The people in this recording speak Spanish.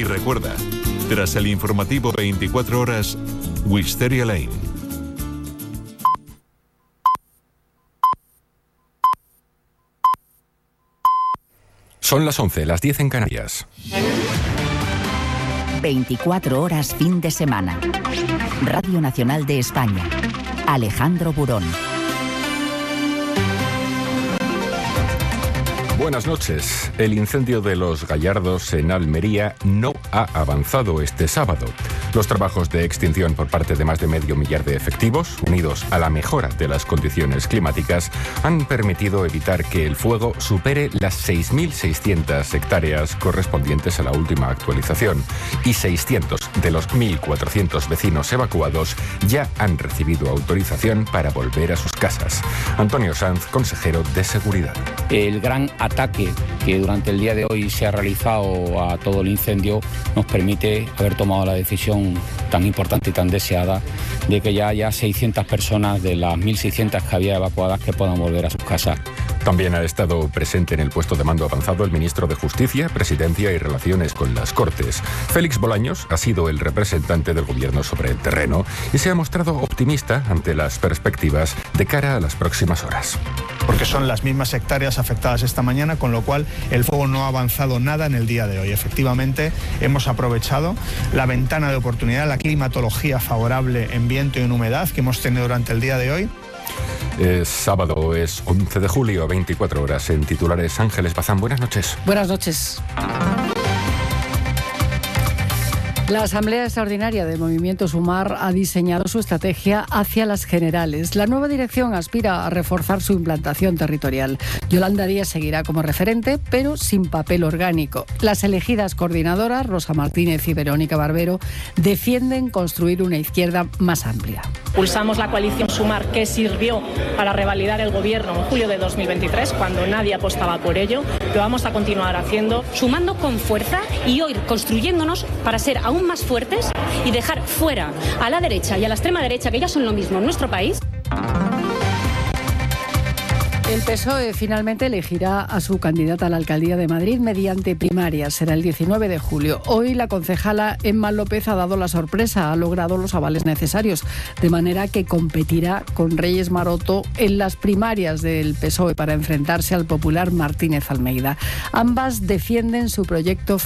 recuerda, tras el informativo 24 horas, Wisteria Lane. Son las 11, las 10 en Canarias. 24 horas fin de semana. Radio Nacional de España. Alejandro Burón. Buenas noches. El incendio de Los Gallardos en Almería no ha avanzado este sábado. Los trabajos de extinción por parte de más de 500.000 de efectivos, unidos a la mejora de las condiciones climáticas, han permitido evitar que el fuego supere las 6.600 hectáreas correspondientes a la última actualización. Y 600 de los 1.400 vecinos evacuados ya han recibido autorización para volver a sus casas. Antonio Sanz, consejero de Seguridad. El gran ataque que durante el día de hoy se ha realizado a todo el incendio nos permite haber tomado la decisión tan importante y tan deseada de que ya haya 600 personas de las 1.600 que había evacuadas que puedan volver a sus casas. También ha estado presente en el puesto de mando avanzado el ministro de Justicia, Presidencia y Relaciones con las Cortes. Félix Bolaños ha sido el representante del Gobierno sobre el terreno y se ha mostrado optimista ante las perspectivas de cara a las próximas horas. Porque son las mismas hectáreas afectadas esta mañana, con lo cual el fuego no ha avanzado nada en el día de hoy. Efectivamente, hemos aprovechado la ventana de oportunidad, la climatología favorable en viento y en humedad que hemos tenido durante el día de hoy. Es sábado, es 11 de julio, 24 horas. En titulares, Ángeles Bazán, buenas noches. Buenas noches. La Asamblea Extraordinaria del Movimiento Sumar ha diseñado su estrategia hacia las generales. La nueva dirección aspira a reforzar su implantación territorial. Yolanda Díaz seguirá como referente, pero sin papel orgánico. Las elegidas coordinadoras, Rosa Martínez y Verónica Barbero, defienden construir una izquierda más amplia. Pulsamos la coalición Sumar, que sirvió para revalidar el gobierno en julio de 2023, cuando nadie apostaba por ello. Lo vamos a continuar haciendo. Sumando con fuerza y hoy construyéndonos para ser aún más fuertes y dejar fuera a la derecha y a la extrema derecha, que ya son lo mismo en nuestro país. El PSOE finalmente elegirá a su candidata a la alcaldía de Madrid mediante primarias. Será el 19 de julio. Hoy la concejala Emma López ha dado la sorpresa, ha logrado los avales necesarios, de manera que competirá con Reyes Maroto en las primarias del PSOE para enfrentarse al popular Martínez Almeida. Ambas defienden su proyecto